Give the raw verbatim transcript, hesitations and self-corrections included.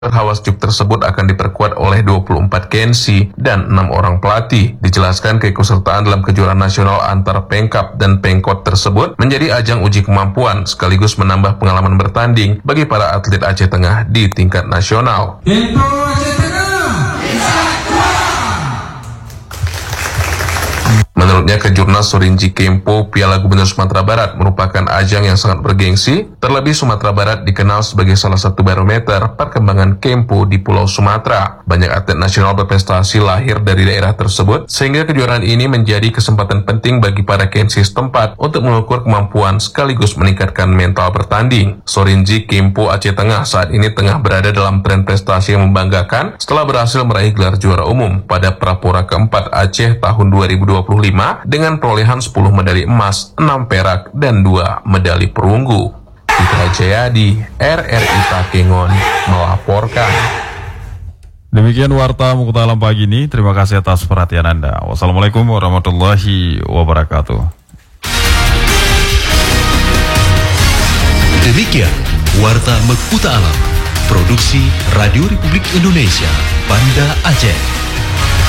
Hawasjuk tersebut akan diperkuat oleh dua puluh empat Kensi dan enam orang pelatih. Dijelaskan keikutsertaan dalam kejuaraan nasional antar Pengkap dan Pengkot tersebut menjadi ajang uji kemampuan sekaligus menambah pengalaman bertanding bagi para atlet Aceh Tengah di tingkat nasional. Kempo Aceh Tengah bisa juara. Menurutnya, Kejurnas Sorinji Kempo Piala Gubernur Sumatera Barat merupakan ajang yang sangat bergengsi, terlebih Sumatera Barat dikenal sebagai salah satu barometer perkembangan Kempo di Pulau Sumatera. Banyak atlet nasional berprestasi lahir dari daerah tersebut, sehingga kejuaraan ini menjadi kesempatan penting bagi para Kensi setempat untuk mengukur kemampuan sekaligus meningkatkan mental bertanding. Sorinji Kempo Aceh Tengah saat ini tengah berada dalam tren prestasi yang membanggakan setelah berhasil meraih gelar juara umum pada Prapora keempat Aceh tahun dua ribu dua puluh lima dengan perolehan sepuluh medali emas, enam perak, dan dua medali perunggu. Fitra Jayadi, R R I Takengon, melaporkan. Demikian Warta Mukhtar Alam pagi ini. Terima kasih atas perhatian Anda. Wassalamualaikum warahmatullahi wabarakatuh. Demikian Warta Mukhtar Alam, produksi Radio Republik Indonesia, Banda Aceh.